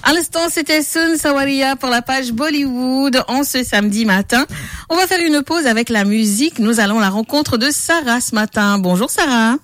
À l'instant, c'était Sun Sawaria pour la page Bollywood en ce samedi matin. On va faire une pause avec la musique. Nous allons à la rencontre de Sarah ce matin. Bonjour Sarah.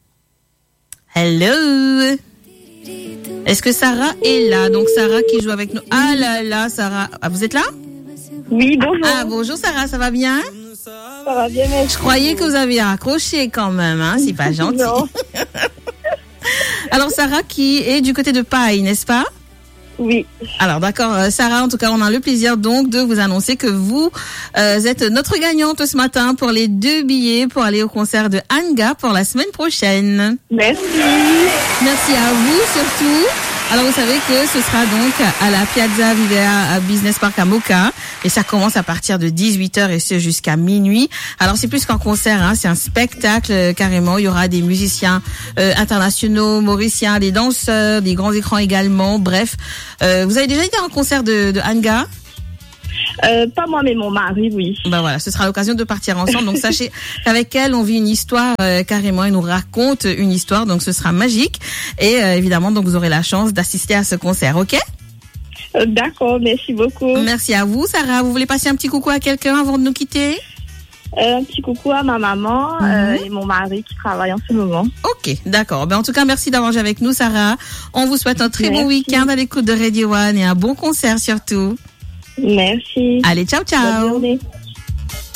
Hello. Est-ce que Sarah est là? Donc Sarah qui joue avec nous. Ah là là, Sarah. Ah, vous êtes là? Oui, bonjour. Ah, bonjour Sarah, ça va bien? Ça va bien, merci. Je croyais que vous aviez accroché quand même, hein? C'est pas gentil. Non. Alors Sarah qui est du côté de Paille, n'est-ce pas? Oui. Alors d'accord, Sarah, en tout cas, on a le plaisir donc de vous annoncer que vous êtes notre gagnante ce matin pour les 2 billets pour aller au concert de Anga pour la semaine prochaine. Merci. Merci à vous surtout. Alors vous savez que ce sera donc à la Piazza Vivea Business Park à Moka et ça commence à partir de 18h et ce jusqu'à minuit. Alors c'est plus qu'un concert, hein, c'est un spectacle carrément. Il y aura des musiciens internationaux, mauriciens, des danseurs, des grands écrans également. Bref, vous avez déjà été à un concert de Anga? Pas moi, mais mon mari, oui. Ben voilà, ce sera l'occasion de partir ensemble. Donc sachez qu'avec elle, on vit une histoire carrément. Elle nous raconte une histoire, donc ce sera magique. Et évidemment, donc vous aurez la chance d'assister à ce concert, ok? D'accord, merci beaucoup. Merci à vous, Sarah. Vous voulez passer un petit coucou à quelqu'un avant de nous quitter? Un petit coucou à ma maman et mon mari qui travaille en ce moment. Ok, d'accord. Ben en tout cas, merci d'avoir joué avec nous, Sarah. On vous souhaite un très bon Merci. week-end à l'écoute de Radio One et un bon concert surtout. Merci. Allez, ciao, ciao. Bonne journée.